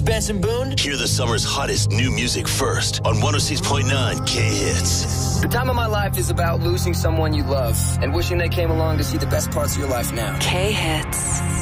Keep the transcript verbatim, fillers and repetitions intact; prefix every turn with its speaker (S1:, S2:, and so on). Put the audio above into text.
S1: Benson Boone.
S2: Hear the summer's hottest new music first on one oh six point nine K-Hits.
S3: The time of my life is about losing someone you love and wishing they came along to see the best parts of your life now.
S4: K-Hits.